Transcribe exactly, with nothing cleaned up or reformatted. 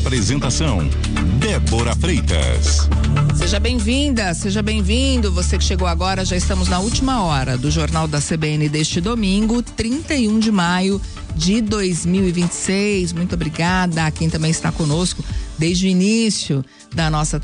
Apresentação: Débora Freitas. Seja bem-vinda, seja bem-vindo. Você que chegou agora, já estamos na última hora do Jornal da C B N deste domingo, trinta e um de maio de dois mil e vinte e seis. Muito obrigada a quem também está conosco desde o início da nossa